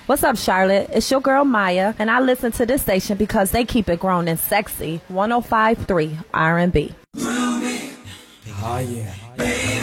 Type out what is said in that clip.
What's up, Charlotte? It's your girl Maya, and I listen to this station because they keep it grown and sexy. 105.3 R&B. Oh yeah.